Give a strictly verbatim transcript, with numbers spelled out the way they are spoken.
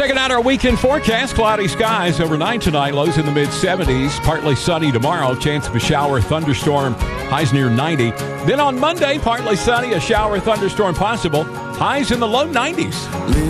Checking out our weekend forecast. Cloudy skies overnight tonight. Lows in the mid seventies. Partly sunny tomorrow. Chance of a shower, thunderstorm. Highs near ninety. Then on Monday, partly sunny. A shower, thunderstorm possible. Highs in the low nineties.